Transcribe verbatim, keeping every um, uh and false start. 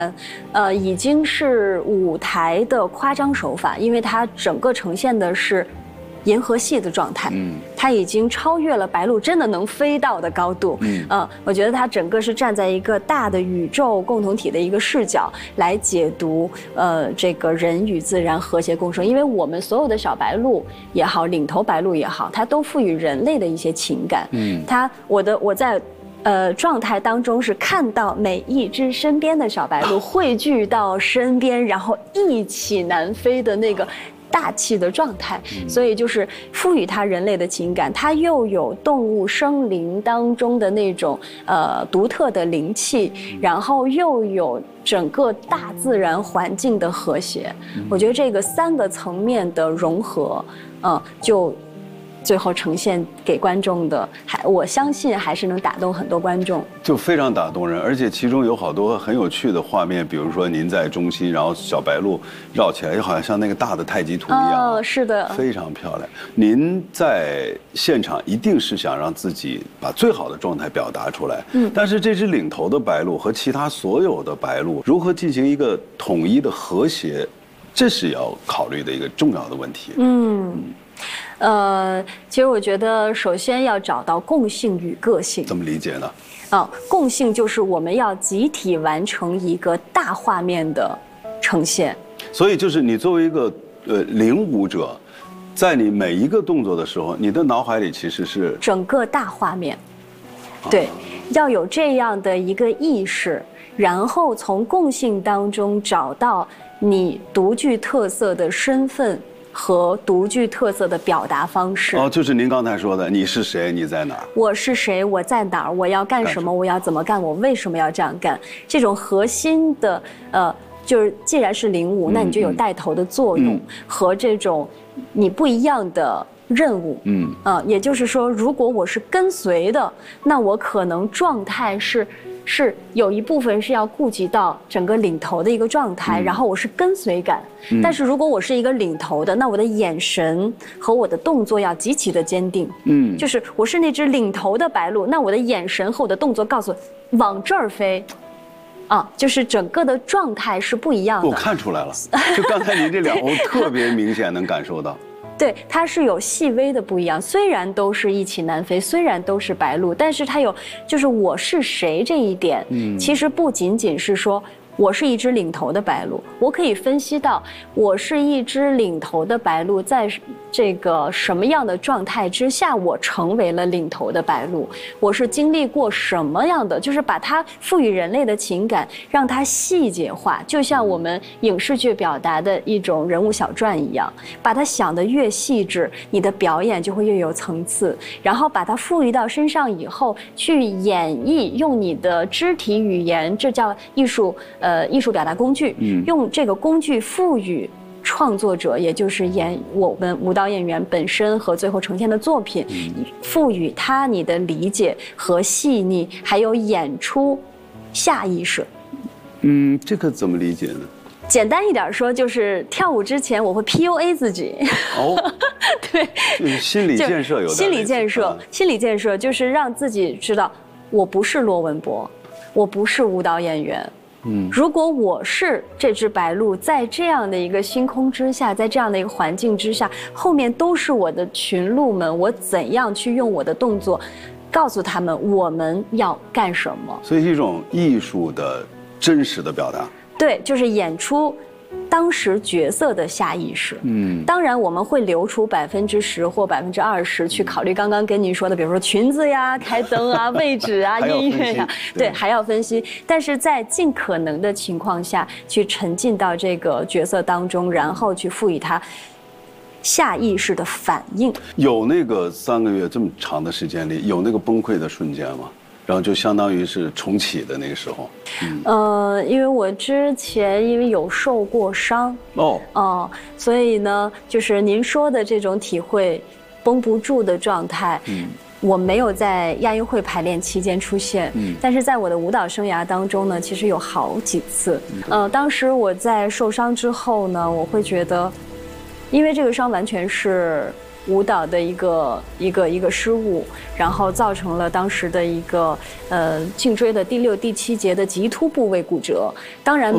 呃，已经是舞台的夸张手法，因为它整个呈现的是银河系的状态，嗯，它已经超越了白鹿真的能飞到的高度，嗯，呃，我觉得它整个是站在一个大的宇宙共同体的一个视角来解读，呃，这个人与自然和谐共生，因为我们所有的小白鹿也好，领头白鹿也好，它都赋予人类的一些情感，嗯，它我的我在。呃，状态当中是看到每一只身边的小白鹿汇聚到身边，然后一起南飞的那个大气的状态，所以就是赋予它人类的情感，它又有动物生灵当中的那种呃独特的灵气，然后又有整个大自然环境的和谐。我觉得这个三个层面的融合，嗯、呃，就。最后呈现给观众的，还我相信还是能打动很多观众， 就非常打动人，而且其中有好多很有趣的画面，比如说您在中心，然后小白鹿绕起来，就好像像那个大的太极图一样， 哦，是的， 非常漂亮。您在现场一定是想让自己把最好的状态表达出来，嗯，但是这只领头的白鹿和其他所有的白鹿如何进行一个统一的和谐，这是要考虑的一个重要的问题，嗯。 呃，其实我觉得，首先要找到共性与个性。 怎么理解呢？ 哦，共性就是我们要集体完成一个大画面的呈现。 所以，就是你作为一个呃领舞者，在你每一个动作的时候，你的脑海里其实是整个大画面。对，要有这样的一个意识，然后从共性当中找到你独具特色的身份。和独具特色的表达方式哦，就是您刚才说的，你是谁，你在哪儿？ 我是谁，我在哪儿？我要干什么？我要怎么干？我为什么要这样干？这种核心的呃，就是既然是领舞，那你就有带头的作用、嗯、和这种你不一样的任务。嗯啊、呃，也就是说，如果我是跟随的，那我可能状态是。是有一部分是要顾及到整个领头的一个状态，嗯、然后我是跟随感。嗯、但是如果我是一个领头的，那我的眼神和我的动作要极其的坚定。嗯，就是我是那只领头的白鹿，那我的眼神和我的动作告诉我往这儿飞。啊，就是整个的状态是不一样的。 我看出来了，就刚才您这两欧特别明显能感受到。 对，它是有细微的不一样。虽然都是一起南飞，虽然都是白鹿，但是它有就是我是谁这一点，嗯，其实不仅仅是说我是一只领头的白鹿，我可以分析到我是一只领头的白鹿，在这个什么样的状态之下，我成为了领头的白鹿，我是经历过什么样的，就是把它赋予人类的情感，让它细节化，就像我们影视剧表达的一种人物小传一样，把它想得越细致，你的表演就会越有层次，然后把它赋予到身上以后，去演绎，用你的肢体语言，这叫艺术，呃，艺术表达工具，嗯，用这个工具赋予创作者，也就是演我们舞蹈演员本身和最后呈现的作品，赋予他你的理解和细腻，还有演出下意识。 嗯，这个怎么理解呢？ 简单一点说，就是跳舞之前我会 P U A 自己。哦，对， 就是心理建设有点。 心理建设，心理建设就是让自己知道，我不是罗文博，我不是舞蹈演员。嗯，如果我是这只白鹿，在这样的一个星空之下，在这样的一个环境之下，后面都是我的群鹿们，我怎样去用我的动作，告诉他们我们要干什么？ 所以是一种艺术的真实的表达。 对，就是演出当时角色的下意识。嗯，当然我们会留出百分之十或百分之二十去考虑刚刚跟您说的，比如说裙子呀、开灯啊、位置啊、音乐呀，对，还要分析。但是在尽可能的情况下去沉浸到这个角色当中，然后去赋予它下意识的反应。 有那个三个月这么长的时间里，有那个崩溃的瞬间吗？然后就相当于是重启的那个时候， 嗯，呃，因为我之前因为有受过伤哦，哦、呃，所以呢，就是您说的这种体会，绷不住的状态，嗯，我没有在亚运会排练期间出现，嗯，但是在我的舞蹈生涯当中呢，其实有好几次，呃，当时我在受伤之后呢，我会觉得，因为这个伤完全是舞蹈的一个一个一个失误，然后造成了当时的一个呃颈椎的第六、第七节的棘突部位骨折。当然。